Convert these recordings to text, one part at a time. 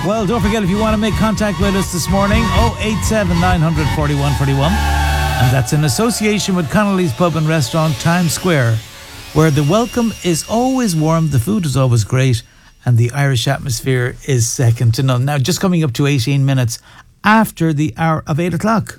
Well, don't forget, if you want to make contact with us this morning, 087 900 4141. And that's in association with Connolly's Pub and Restaurant, Times Square, where the welcome is always warm, the food is always great, and the Irish atmosphere is second to none. Now, just coming up to 18 minutes after the hour of 8 o'clock.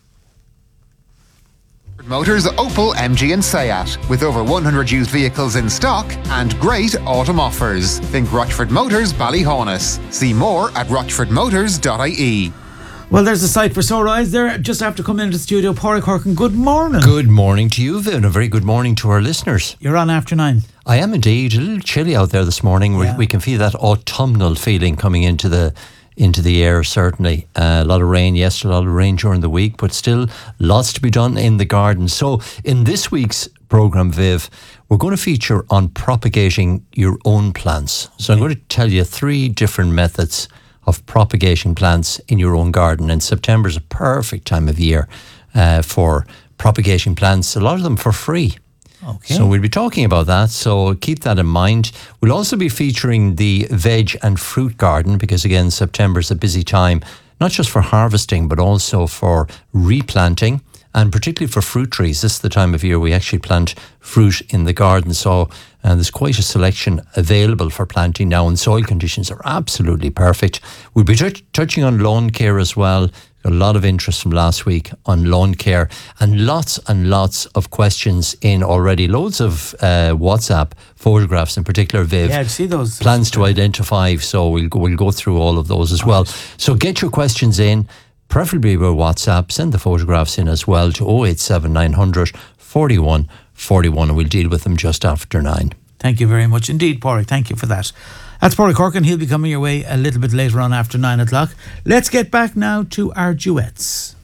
Motors, Opel, MG and Seat. With over 100 used vehicles in stock and great autumn offers. Think Rochford Motors, Ballyhaunis. See more at rochfordmotors.ie. Well, there's a sight for sore eyes there. Just after coming into the studio, Pádraig Corkin, good morning. Good morning to you, and a very good morning to our listeners. You're on after 9. I am indeed. A little chilly out there this morning. Yeah. We can feel that autumnal feeling coming into the air, certainly. A lot of rain yesterday, a lot of rain during the week, but still lots to be done in the garden. So in this week's programme, Viv, we're going to feature on propagating your own plants. So I'm going to tell you 3 different methods of propagating plants in your own garden. And September is a perfect time of year for propagating plants, a lot of them for free. Okay. So we'll be talking about that, so keep that in mind. We'll also be featuring the veg and fruit garden, because again, September is a busy time, not just for harvesting, but also for replanting, and particularly for fruit trees. This is the time of year we actually plant fruit in the garden, so there's quite a selection available for planting now, and soil conditions are absolutely perfect. We'll be touching on lawn care as well. Got a lot of interest from last week on lawn care, and lots of questions in already. Loads of WhatsApp photographs, in particular, Viv. Yeah, I see those. Plans to identify, so we'll go through all of those as well. So get your questions in, preferably by WhatsApp. Send the photographs in as well to 087 900 41 41, and we'll deal with them just after 9. Thank you very much indeed, Pádraig. Thank you for that. That's Pádraig Corkin. He'll be coming your way a little bit later on after 9 o'clock. Let's get back now to our duets.